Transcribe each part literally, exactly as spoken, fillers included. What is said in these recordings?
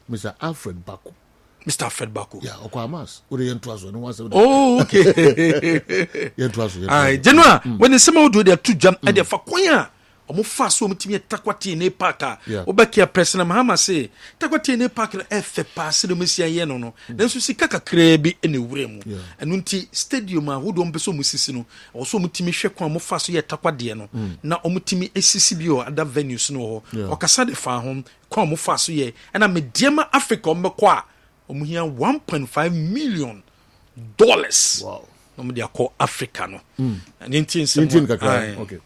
Mister Alfred Baku. Mister Alfred Baku. Yeah, Okwamas. Uri yentuaso. No one said. Oh, okay. Yentuaso. Aye, General, when the summer do their two jump at the Fakoya. Omo fa so mutimi takwati ne parka obeki person Mahama say takwati ne park e fe pass no mesia ye no no nanso sika kakra bi ene wure mu enu nti stadium a wodo mpeso musisi no oso mutimi hwe kwa mo fa so ye takwade no na omutimi esisi bi o other venues no ho okasa de fa ho kwa mo fa so ye na mediema Africa omekọ a omuhia one point five million dollars. Wow. No me dia call Africa no nineteen kakra. Okay.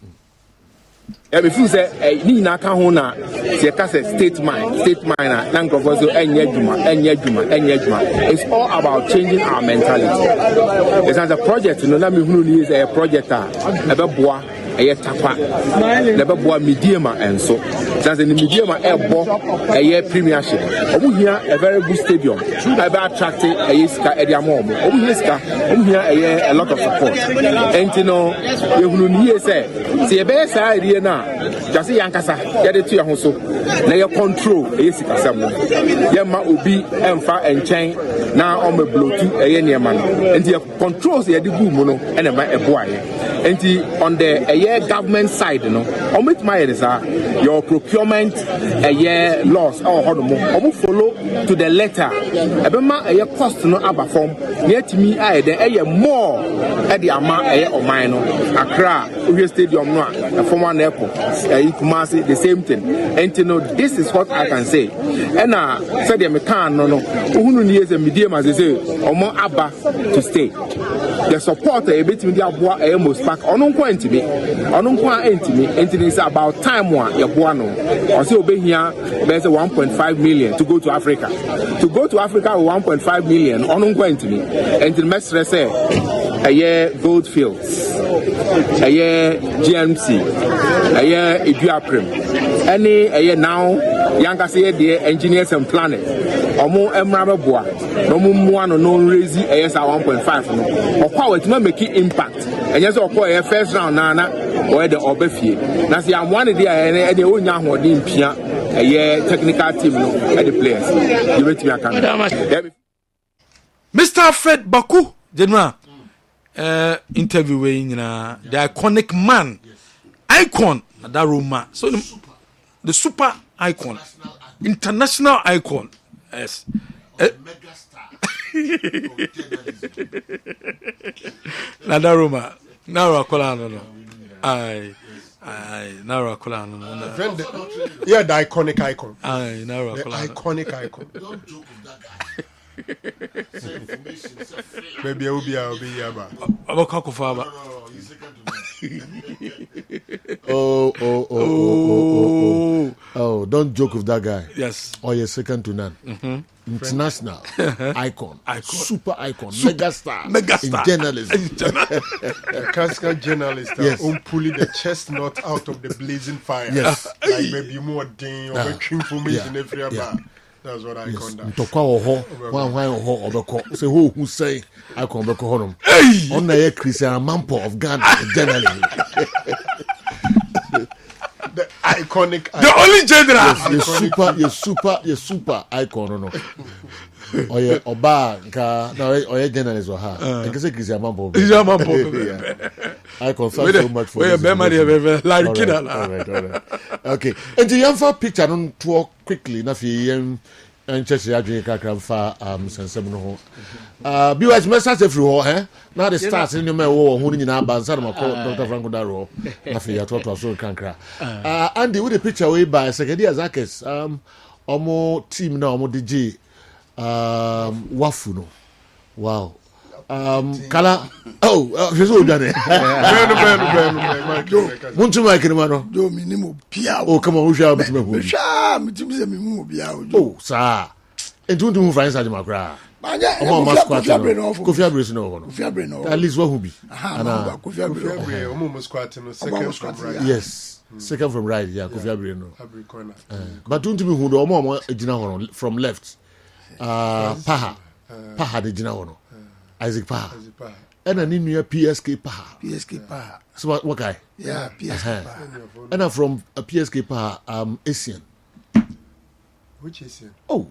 Yeah, before say ni na ka ho na se ka say state mine state mine na na nkrofo so enye djuma enye djuma enye djuma. It's all about changing our mentality. It's as a project no na me hunu ni is a project a e be boa eye tapa na be boa mediema enso since the mediema e bo eye premiership omu hia a very good stadium should be attracting eye ska e dia mo omu hia ska omu hia eye a lot of support and you know you hunu ni say se be sa area na just yankasa ya de tu ya ho so na ye control eye sika sam ye ma obi emfa enchen na o me blotu eye niema no and you controls ye de gu mu no e na ma e bo aye and on the eye government side no omit my is your procurement a year loss or hodomo omo follow to the letter ebema a cost no aba form yet me I then a more at the ama a oman no Accra Uyo stadium no a former airport e Kumasi the same thing and you know this is what I can say and uh said me can no no uhunu ni ese medium as say omo aba to stay the support a bit me dia boa e most pack ono nko antimi ono nko antimi antimi is about time one ye boa no o say obehia be say one point five million to go to Africa to go to Africa with one point five million ono nko antimi antimi mestre say aye Goldfields aye G M C aye Eduaprim any aye now yanka say the engineers and planners omo emra boa no mo mo no no raise aye say one point five no okwa wetima make impact enye say okwa aye first round na na o de obafie na say am one dey aye dey onya hodin pia aye technical team no e the players you wetima kan Mister Alfred Baku General uh interview we nyina the iconic man icon that Roma so the, the super icon international icon yes uh, mega star Nada Roma now akola no no ai ai now akola no no yeah the iconic icon ai now akola iconic icon don't joke with that guy. Maybe I will be I'll be yaba abaka kufaba oh oh oh oh oh oh don't joke with that guy. Yes. Oh, you're second to none. Mm-hmm. International icon, icon, super icon, super, mega star, mega star in journalism. Classical journalist, yes. um, pulling the chestnut out of the blazing fire. Yes, like maybe more thing or uh, information yeah, every yeah. That's what I yes. call that. Ntokwa oho, one one oho obeko. Say who who say icon obeko honum. On na Christian Mampo of Ghana journalism. The iconic, the icon. Only general. Yes, you're super, you're super, you're super icon, no. Oye oba nka na oye journalist wa ha. Nkese Christian Mampo. Christian Mampo. Icon, thank so much for this. We're like kid. All right, all right. Okay. And the Yamfa picture non talk quickly na fi yen enchese adwene kakra mfa um sensem no ho. Uh B Y S message every ho eh. Now the stars in me wo ho nyina ba nsa na mako Doctor Franco Daro na fi ya to to so kankra. Uh Andy with the picture we by Sekedi Azakes um omo team na omo D J um wafu no. Wow. Um kala oh she's all done it. Muntu Mike ni mano. Do mi ni mo bia. Oh come on who shall me who. Sha mi ti se mi mu bia o. Oh sir. Entu ntu friends ade makra. Manya. Omo masquat. Kofi Abre no no. Kofi Abre no. At least what who be. Ana Kofi Abre. Omo masquat no second from right. Yes. Second from right, yeah, Kofi Abre no. Abre corner. But don't me who do omo omo ejina hono from left. Uh Paha. Paha de jina hono. Isaac Paha. Isaac Paha. And a new P S K Paha. P S K Paha. So what, what guy? Yeah, P S K uh-huh. Paha. And I'm from a P S K Paha, um, Asian. Which Asian? Oh,